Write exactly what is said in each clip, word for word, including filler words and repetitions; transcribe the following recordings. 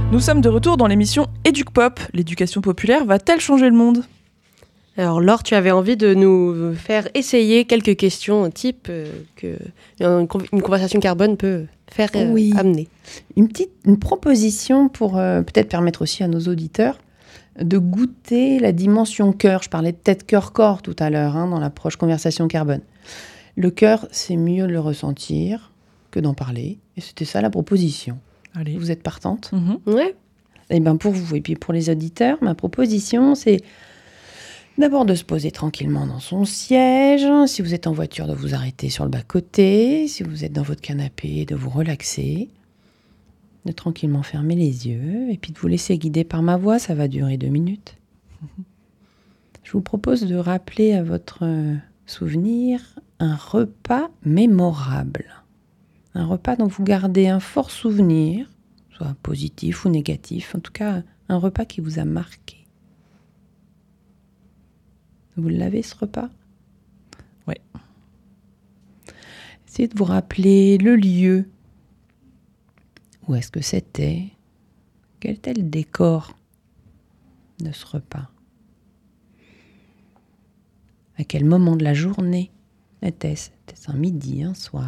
Nous sommes de retour dans l'émission EducPop. L'éducation populaire va-t-elle changer le monde ? Alors Laure, tu avais envie de nous faire essayer quelques questions type euh, que une, une conversation carbone peut faire euh, oui. amener. Une petite une proposition pour euh, peut-être permettre aussi à nos auditeurs de goûter la dimension cœur. Je parlais peut-être cœur-corps tout à l'heure hein, dans l'approche conversation carbone. Le cœur, c'est mieux de le ressentir que d'en parler. Et c'était ça la proposition. Allez. Vous êtes partante ? Mmh. Ouais. Eh bien pour vous et puis pour les auditeurs, ma proposition, c'est d'abord de se poser tranquillement dans son siège. Si vous êtes en voiture, de vous arrêter sur le bas-côté. Si vous êtes dans votre canapé, de vous relaxer. De tranquillement fermer les yeux et puis de vous laisser guider par ma voix. Ça va durer deux minutes. Je vous propose de rappeler à votre souvenir un repas mémorable. Un repas dont vous gardez un fort souvenir, soit positif ou négatif, en tout cas un repas qui vous a marqué. Vous l'avez ce repas ? Oui. Essayez de vous rappeler le lieu. Où est-ce que c'était ? Quel était le décor de ce repas ? À quel moment de la journée était-ce ? Était-ce un midi, un soir ?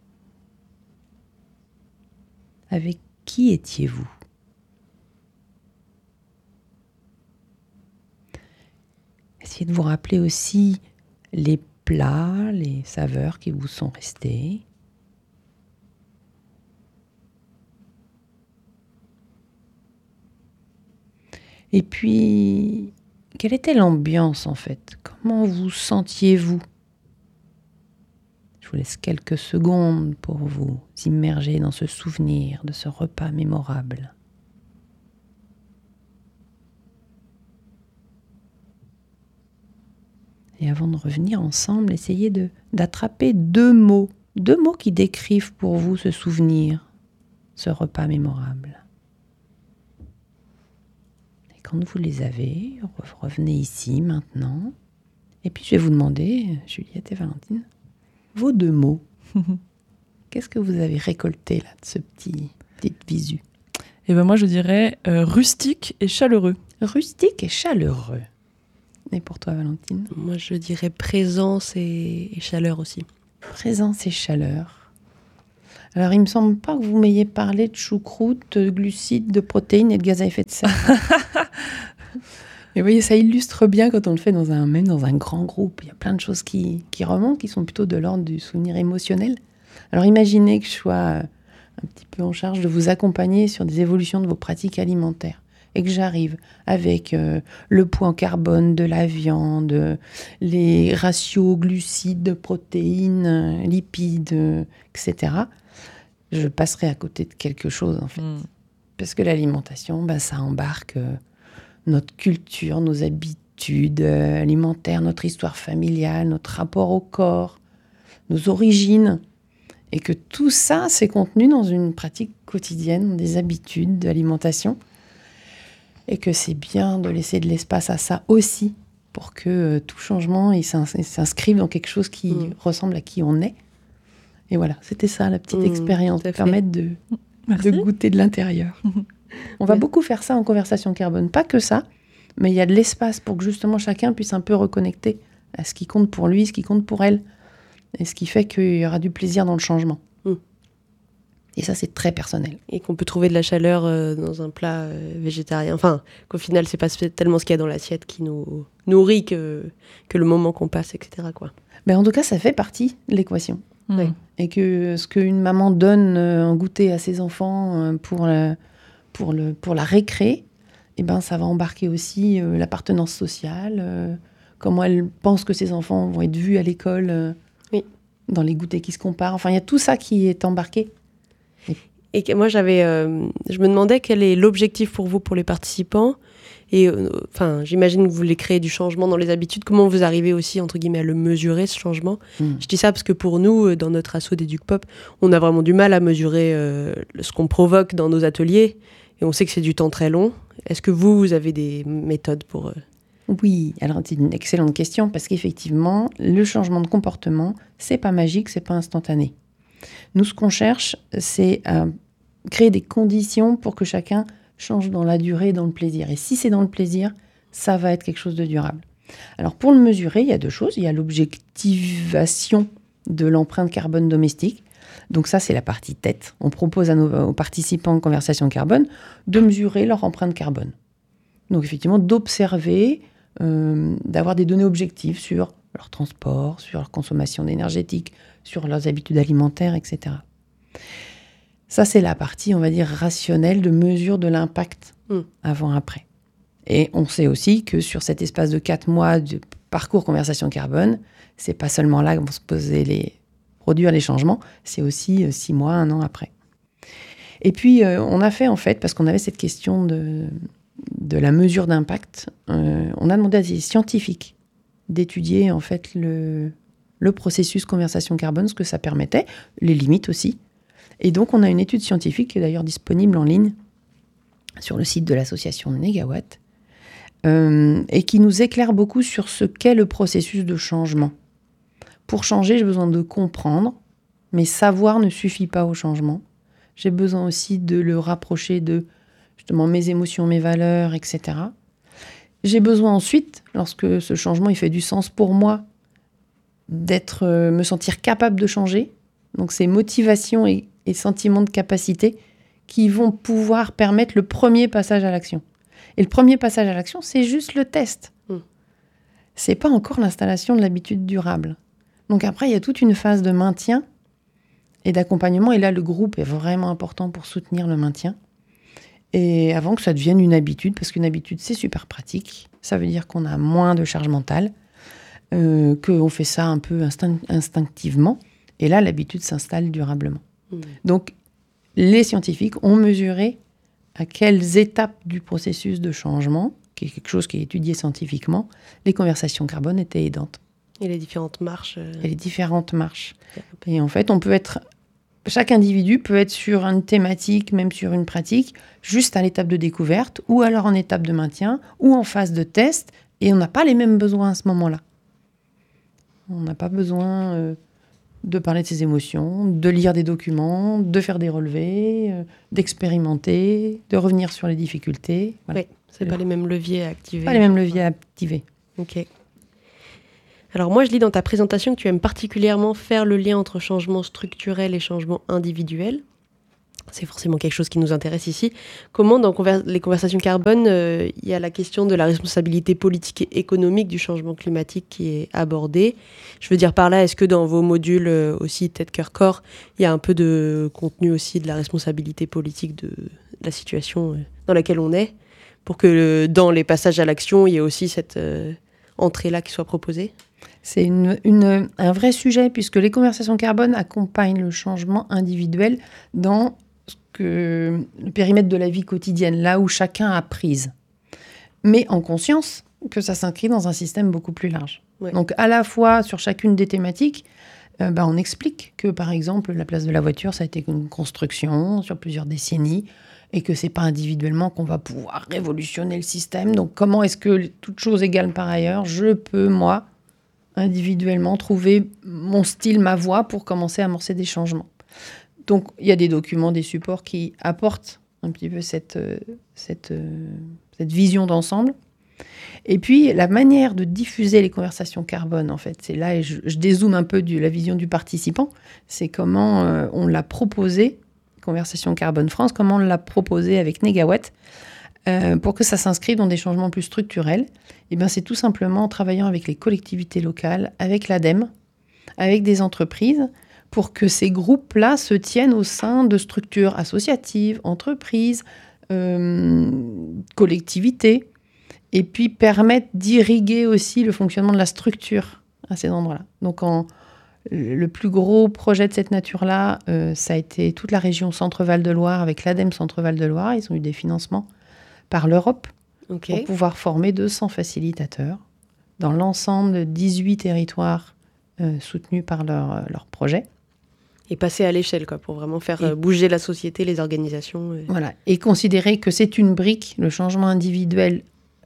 Avec qui étiez-vous ? Essayez de vous rappeler aussi les plats, les saveurs qui vous sont restés. Et puis, quelle était l'ambiance en fait ? Comment vous sentiez-vous ? Je vous laisse quelques secondes pour vous immerger dans ce souvenir de ce repas mémorable. Et avant de revenir ensemble, essayez de, d'attraper deux mots, deux mots qui décrivent pour vous ce souvenir, ce repas mémorable. Et quand vous les avez, revenez ici maintenant. Et puis je vais vous demander, Juliette et Valentine, vos deux mots. Qu'est-ce que vous avez récolté là de ce petit petite visu ? Eh ben moi je dirais euh, rustique et chaleureux. Rustique et chaleureux. Et pour toi Valentine ? Moi je dirais présence et, et chaleur aussi. Présence et chaleur. Alors il me semble pas que vous m'ayez parlé de choucroute, de glucides, de protéines et de gaz à effet de serre. Et vous voyez, ça illustre bien quand on le fait dans un, même dans un grand groupe. Il y a plein de choses qui, qui remontent, qui sont plutôt de l'ordre du souvenir émotionnel. Alors imaginez que je sois un petit peu en charge de vous accompagner sur des évolutions de vos pratiques alimentaires. Et que j'arrive avec euh, le poids en carbone de la viande, les ratios glucides, protéines, lipides, et cetera. Je passerai à côté de quelque chose, en fait. Mm. Parce que l'alimentation, bah, ça embarque euh, notre culture, nos habitudes euh, alimentaires, notre histoire familiale, notre rapport au corps, nos origines. Et que tout ça, c'est contenu dans une pratique quotidienne, des habitudes d'alimentation. Et que c'est bien de laisser de l'espace à ça aussi, pour que euh, tout changement il s'ins- il s'inscrive dans quelque chose qui mmh. ressemble à qui on est. Et voilà, c'était ça la petite mmh, expérience, permettre de, de goûter de l'intérieur. Mmh. On va ouais. beaucoup faire ça en conversation carbone, pas que ça, mais il y a de l'espace pour que justement chacun puisse un peu reconnecter à ce qui compte pour lui, ce qui compte pour elle, et ce qui fait qu'il y aura du plaisir dans le changement. Mmh. Et ça, c'est très personnel. Et qu'on peut trouver de la chaleur euh, dans un plat euh, végétarien. Enfin, qu'au final, c'est pas tellement ce qu'il y a dans l'assiette qui nous nourrit que, que le moment qu'on passe, et cetera, quoi. Ben, en tout cas, ça fait partie de l'équation. Mmh. Ouais. Et que ce qu'une maman donne euh, en goûter à ses enfants euh, pour, la, pour, le, pour la récré, eh ben, ça va embarquer aussi euh, l'appartenance sociale, euh, comment elle pense que ses enfants vont être vus à l'école, euh, oui. dans les goûters qui se comparent. Enfin, il y a tout ça qui est embarqué. Et que moi, j'avais, euh, je me demandais quel est l'objectif pour vous, pour les participants. Et euh, enfin, j'imagine que vous voulez créer du changement dans les habitudes. Comment vous arrivez aussi, entre guillemets, à le mesurer, ce changement ? mmh. Je dis ça parce que pour nous, dans notre asso d'EducPop, on a vraiment du mal à mesurer euh, ce qu'on provoque dans nos ateliers. Et on sait que c'est du temps très long. Est-ce que vous, vous avez des méthodes pour... Euh... Oui, alors c'est une excellente question parce qu'effectivement, le changement de comportement, c'est pas magique, c'est pas instantané. Nous, ce qu'on cherche, c'est à créer des conditions pour que chacun change dans la durée et dans le plaisir. Et si c'est dans le plaisir, ça va être quelque chose de durable. Alors pour le mesurer, il y a deux choses. Il y a l'objectivation de l'empreinte carbone domestique. Donc ça, c'est la partie tête. On propose à nos, aux participants de conversation carbone de mesurer leur empreinte carbone. Donc effectivement, d'observer, euh, d'avoir des données objectives sur leur transport, sur leur consommation énergétique, sur leurs habitudes alimentaires, et cetera. Ça, c'est la partie, on va dire, rationnelle de mesure de l'impact mmh. avant-après. Et on sait aussi que sur cet espace de quatre mois de parcours conversation carbone, c'est pas seulement là qu'on va se poser les... produire les changements, c'est aussi six mois, un an après. Et puis, euh, on a fait, en fait, parce qu'on avait cette question de, de la mesure d'impact, euh, on a demandé à des scientifiques d'étudier, en fait, le, le processus conversation carbone, ce que ça permettait, les limites aussi. Et donc, on a une étude scientifique qui est d'ailleurs disponible en ligne sur le site de l'association Négawatt, euh, et qui nous éclaire beaucoup sur ce qu'est le processus de changement. Pour changer, j'ai besoin de comprendre, mais savoir ne suffit pas au changement. J'ai besoin aussi de le rapprocher de justement mes émotions, mes valeurs, et cetera. J'ai besoin ensuite, lorsque ce changement il fait du sens pour moi, d'être, euh, me sentir capable de changer. Donc c'est motivation et, et sentiment de capacité qui vont pouvoir permettre le premier passage à l'action. Et le premier passage à l'action, c'est juste le test. Mmh. C'est pas encore l'installation de l'habitude durable. Donc après, il y a toute une phase de maintien et d'accompagnement. Et là, le groupe est vraiment important pour soutenir le maintien. Et avant que ça devienne une habitude, parce qu'une habitude, c'est super pratique. Ça veut dire qu'on a moins de charge mentale, euh, qu'on fait ça un peu instinct- instinctivement. Et là, l'habitude s'installe durablement. Mmh. Donc, les scientifiques ont mesuré à quelles étapes du processus de changement, qui est quelque chose qui est étudié scientifiquement, les conversations carbone étaient aidantes. Et les différentes marches. Euh... Et les différentes marches. Et en fait, on peut être... Chaque individu peut être sur une thématique, même sur une pratique, juste à l'étape de découverte, ou alors en étape de maintien, ou en phase de test, et on n'a pas les mêmes besoins à ce moment-là. On n'a pas besoin euh, de parler de ses émotions, de lire des documents, de faire des relevés, euh, d'expérimenter, de revenir sur les difficultés. Voilà. Oui, c'est pas les mêmes leviers à activer. Pas les mêmes leviers à activer. Ok. Alors moi, je lis dans ta présentation que tu aimes particulièrement faire le lien entre changement structurel et changement individuel. C'est forcément quelque chose qui nous intéresse ici. Comment, dans conver- les conversations carbone, il euh, y a la question de la responsabilité politique et économique du changement climatique qui est abordée. Je veux dire par là, est-ce que dans vos modules euh, aussi, tête, cœur, corps, il y a un peu de contenu aussi de la responsabilité politique de, de la situation euh, dans laquelle on est, pour que euh, dans les passages à l'action, il y ait aussi cette euh, entrée-là qui soit proposée ? C'est une, une, un vrai sujet, puisque les conversations carbone accompagnent le changement individuel dans ce que, le périmètre de la vie quotidienne, là où chacun a prise. Mais en conscience que ça s'inscrit dans un système beaucoup plus large. Ouais. Donc à la fois, sur chacune des thématiques, euh, bah, on explique que, par exemple, la place de la voiture, ça a été une construction sur plusieurs décennies, et que c'est pas individuellement qu'on va pouvoir révolutionner le système. Donc comment est-ce que, toute chose égale par ailleurs, je peux, moi, individuellement, trouver mon style, ma voix pour commencer à amorcer des changements. Donc, il y a des documents, des supports qui apportent un petit peu cette, cette, cette vision d'ensemble. Et puis, la manière de diffuser les conversations carbone, en fait, c'est là, et je, je dézoome un peu de la vision du participant, c'est comment euh, on l'a proposé, Conversation Carbone France, comment on l'a proposé avec Négawatt, Euh, pour que ça s'inscrive dans des changements plus structurels. Et ben, c'est tout simplement en travaillant avec les collectivités locales, avec l'ADEME, avec des entreprises, pour que ces groupes-là se tiennent au sein de structures associatives, entreprises, euh, collectivités, et puis permettent d'irriguer aussi le fonctionnement de la structure à ces endroits-là. Donc, en, le plus gros projet de cette nature-là, euh, ça a été toute la région Centre-Val de Loire, avec l'ADEME Centre-Val de Loire. Ils ont eu des financements par l'Europe, okay, pour pouvoir former deux cents facilitateurs dans l'ensemble de dix-huit territoires euh, soutenus par leur, leur projet. Et passer à l'échelle, quoi, pour vraiment faire et, bouger la société, les organisations. Et... Voilà, et considérer que c'est une brique, le changement individuel,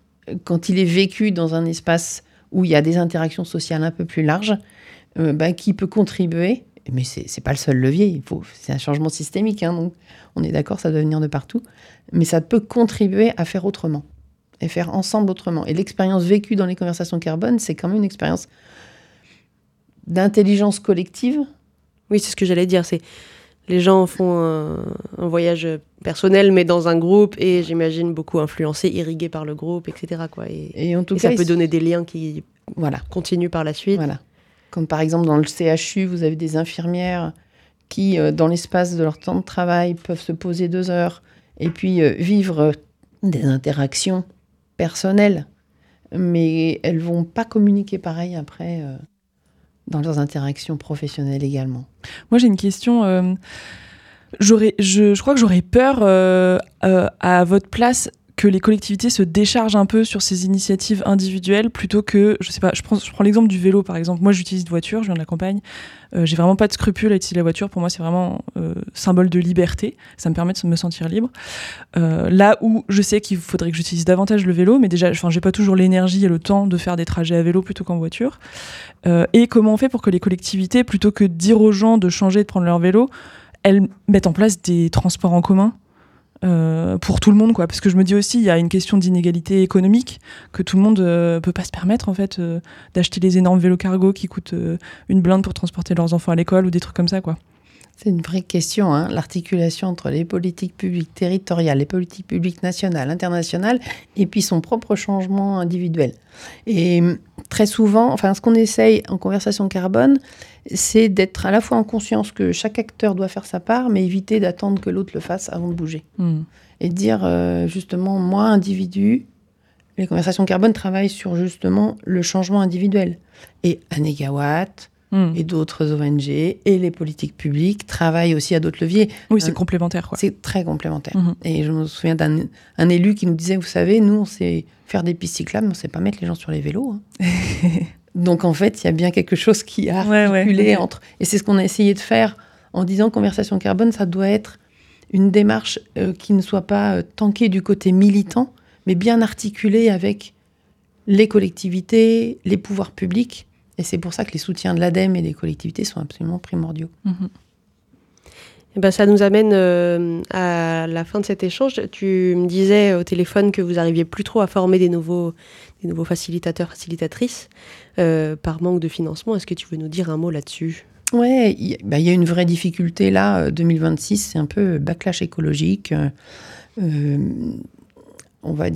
quand il est vécu dans un espace où il y a des interactions sociales un peu plus larges, euh, bah, qui peut contribuer mais c'est, c'est pas le seul levier. Il faut, c'est un changement systémique, hein, donc on est d'accord, ça doit venir de partout. Mais ça peut contribuer à faire autrement, et faire ensemble autrement. Et l'expérience vécue dans les conversations carbone, c'est quand même une expérience d'intelligence collective. Oui, c'est ce que j'allais dire. C'est les gens font un, un voyage personnel, mais dans un groupe, et j'imagine beaucoup influencé, irrigué par le groupe, et cetera, quoi. Et, et, en tout et cas, ça peut il... donner des liens qui voilà. continuent par la suite. Voilà. Comme par exemple dans le C H U, vous avez des infirmières qui, euh, dans l'espace de leur temps de travail, peuvent se poser deux heures et puis euh, vivre euh, des interactions personnelles, mais elles vont pas communiquer pareil après euh, dans leurs interactions professionnelles également. Moi, j'ai une question. Euh, j'aurais, je, je crois que j'aurais peur, euh, euh, à votre place, que les collectivités se déchargent un peu sur ces initiatives individuelles plutôt que, je sais pas, je prends, je prends l'exemple du vélo par exemple. Moi, j'utilise une voiture, je viens de la campagne. Euh, j'ai vraiment pas de scrupule à utiliser la voiture. Pour moi, c'est vraiment euh, symbole de liberté. Ça me permet de me sentir libre. Euh, là où je sais qu'il faudrait que j'utilise davantage le vélo, mais déjà, enfin, j'ai pas toujours l'énergie et le temps de faire des trajets à vélo plutôt qu'en voiture. Euh, et comment on fait pour que les collectivités, plutôt que de dire aux gens de changer, de prendre leur vélo, elles mettent en place des transports en commun euh, pour tout le monde, quoi. Parce que je me dis aussi, il y a une question d'inégalité économique, que tout le monde euh, peut pas se permettre, en fait, euh, d'acheter les énormes vélos cargo qui coûtent euh, une blinde pour transporter leurs enfants à l'école ou des trucs comme ça, quoi. C'est une vraie question, hein, l'articulation entre les politiques publiques territoriales, les politiques publiques nationales, internationales, et puis son propre changement individuel. Et très souvent, enfin, ce qu'on essaye en conversation carbone, c'est d'être à la fois en conscience que chaque acteur doit faire sa part, mais éviter d'attendre que l'autre le fasse avant de bouger. Mmh. Et de dire, euh, justement, moi, individu, les conversations carbone travaillent sur, justement, le changement individuel. Et à Négawatt, Mmh. et d'autres O N G et les politiques publiques travaillent aussi à d'autres leviers. Oui, c'est euh, complémentaire, quoi. C'est très complémentaire. Mmh. Et je me souviens d'un un élu qui nous disait, vous savez, nous, on sait faire des pistes cyclables, mais on ne sait pas mettre les gens sur les vélos. Hein. Donc, en fait, il y a bien quelque chose qui a ouais, articulé ouais. entre... Et c'est ce qu'on a essayé de faire en disant conversation carbone, ça doit être une démarche euh, qui ne soit pas euh, tankée du côté militant, mais bien articulée avec les collectivités, les pouvoirs publics. Et c'est pour ça que les soutiens de l'ADEME et des collectivités sont absolument primordiaux. Mmh. Et ben, ça nous amène euh, à la fin de cet échange. Tu me disais au téléphone que vous n'arriviez plus trop à former des nouveaux, des nouveaux facilitateurs, facilitatrices, euh, par manque de financement. Est-ce que tu veux nous dire un mot là-dessus ? Ouais, il y, bah, y a une vraie difficulté là. deux mille vingt-six, c'est un peu backlash écologique. Euh, on va dire